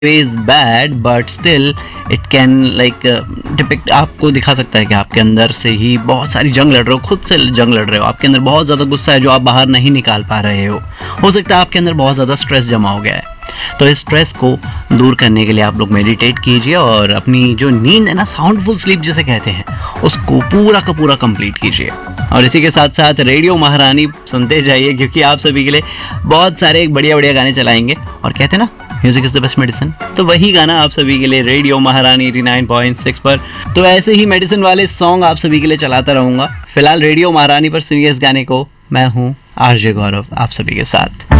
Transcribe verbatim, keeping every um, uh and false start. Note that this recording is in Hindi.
Is bad but still it can like depict, आपको दिखा सकता है कि आपके अंदर से ही बहुत सारी जंग लड़ रहे हो, खुद से जंग लड़ रहे हो, आपके अंदर बहुत ज़्यादा गुस्सा है जो आप बाहर नहीं निकाल पा रहे हो हो सकता है आपके अंदर बहुत ज़्यादा स्ट्रेस जमा हो गया है। तो इस स्ट्रेस को दूर करने के लिए आप लोग मेडिटेट कीजिए और अपनी जो नींद है ना, साउंडफुल स्लीप जिसे कहते हैं, उसको पूरा का पूरा कंप्लीट कीजिए। और इसी के साथ साथ रेडियो महारानी सुनते जाइए, क्योंकि आप सभी के लिए बहुत सारे बढ़िया बढ़िया गाने चलाएंगे। और कहते हैं ना, music is the best medicine, तो वही गाना आप सभी के लिए रेडियो महारानी एटी नाइन पॉइंट सिक्स पर। तो ऐसे ही मेडिसिन वाले सॉन्ग आप सभी के लिए चलाता रहूंगा। फिलहाल रेडियो महारानी पर सुनिए इस गाने को। मैं हूँ आरजे गौरव आप सभी के साथ।